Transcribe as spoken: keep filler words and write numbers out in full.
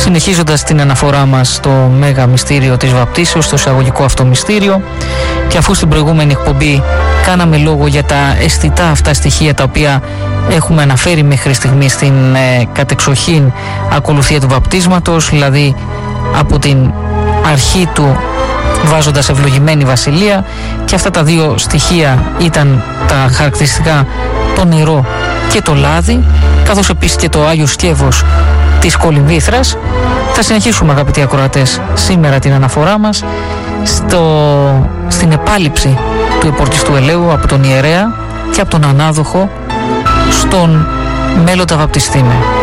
Συνεχίζοντας την αναφορά μας στο μέγα μυστήριο της βαπτίσεως, στο εισαγωγικό αυτό μυστήριο, και αφού στην προηγούμενη εκπομπή κάναμε λόγο για τα αισθητά αυτά στοιχεία τα οποία έχουμε αναφέρει μέχρι στιγμή στην ε, κατεξοχήν ακολουθία του βαπτίσματος, δηλαδή από την αρχή του βάζοντας ευλογημένη βασιλεία, και αυτά τα δύο στοιχεία ήταν τα χαρακτηριστικά, το νερό και το λάδι, καθώς επίσης και το Άγιο Σκεύος της Κολυμβήθρας. Θα συνεχίσουμε, αγαπητοί ακροατές, σήμερα την αναφορά μας στο, στην επάλυψη του επορτιστού ελαίου από τον ιερέα και από τον ανάδοχο στον μέλλοντα βαπτιστήμε.